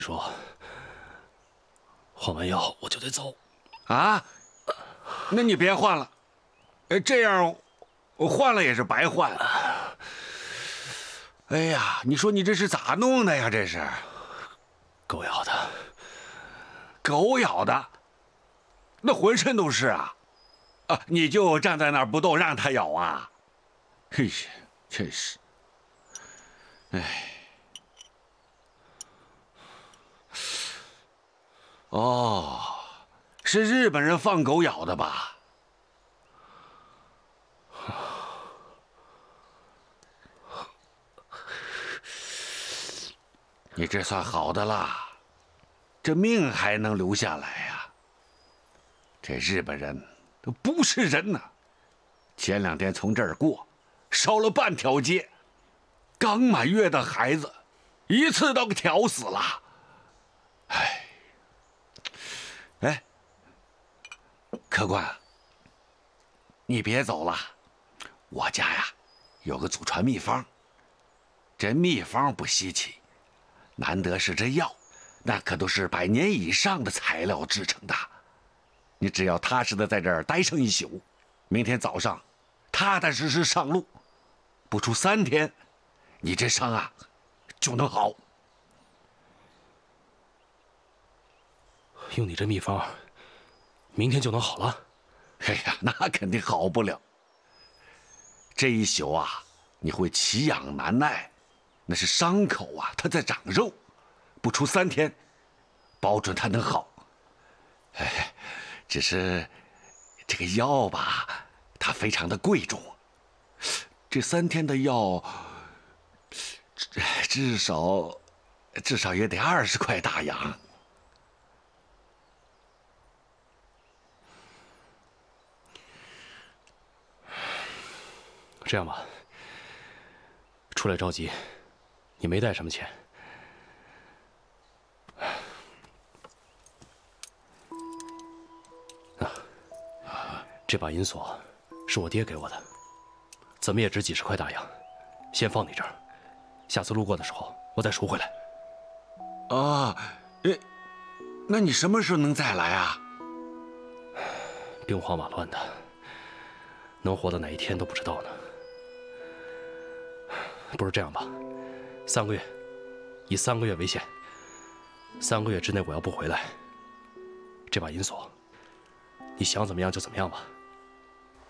说换完药我就得走。 啊？那你别换了，这样我换了也是白换。哎呀，你说你这是咋弄的呀？这是狗咬的。 狗咬的，那浑身都是啊！啊，你就站在那儿不动，让它咬啊？嘿呀，真是，哎。哦，是日本人放狗咬的吧？你这算好的啦，这命还能留下来呀？这日本人都不是人呐！前2天从这儿过，烧了半条街，刚满月的孩子，一次都给挑死了。哎，客官，你别走了，我家呀有个祖传秘方，这秘方不稀奇，难得是这药，那可都是100年以上的材料制成的。你只要踏实的在这儿待上1宿，明天早上踏踏实实上路，不出3天，你这伤啊就能好。 用你这秘方，明天就能好了？ 哎呀，那肯定好不了。这1宿啊，你会奇痒难耐，那是伤口啊，它在长肉，不出3天，保准它能好。哎，只是这个药吧，它非常的贵重，这3天的药，至少也得20块大洋。 这样吧，出来着急，你没带什么钱。这把银锁是我爹给我的，怎么也值几十块大洋，先放你这儿，下次路过的时候我再赎回来。 哦，那你什么时候能再来啊？ 兵荒马乱的，能活到哪一天都不知道呢。不如这样吧，3个月，以3个月为限，3个月之内我要不回来，这把银锁，你想怎么样就怎么样吧。